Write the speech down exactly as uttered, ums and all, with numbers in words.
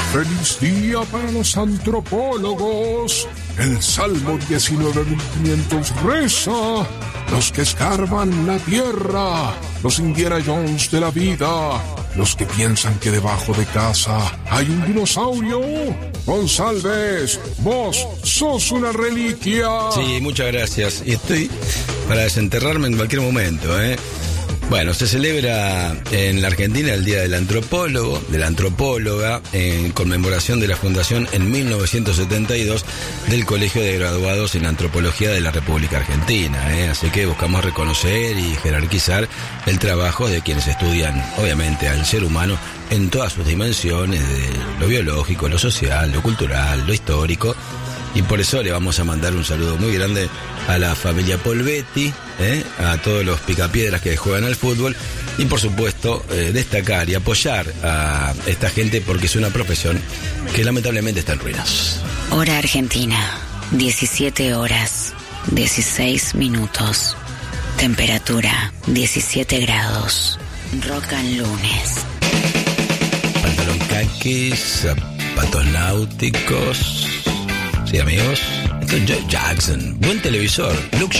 Feliz día para los antropólogos. El Salmo diecinueve mil quinientos reza: los que escarban la tierra, los Indiana Jones de la vida, los que piensan que debajo de casa hay un dinosaurio. González, vos sos una reliquia. Sí, muchas gracias. Y estoy para desenterrarme en cualquier momento, ¿eh? Bueno, se celebra en la Argentina el Día del Antropólogo, de la Antropóloga, en conmemoración de la fundación en mil novecientos setenta y dos del Colegio de Graduados en Antropología de la República Argentina, ¿eh? Así que buscamos reconocer y jerarquizar el trabajo de quienes estudian, obviamente, al ser humano en todas sus dimensiones, de lo biológico, lo social, lo cultural, lo histórico. Y por eso le vamos a mandar un saludo muy grande a la familia Polvetti, ¿eh? A todos los picapiedras que juegan al fútbol y por supuesto eh, destacar y apoyar a esta gente porque es una profesión que lamentablemente está en ruinas. Hora Argentina, diecisiete horas, dieciséis minutos. Temperatura, diecisiete grados. Rock and lunes. Pantalón caquis, zapatos náuticos. Sí, amigos. Esto es Joe Jackson. Buen televisor. Luke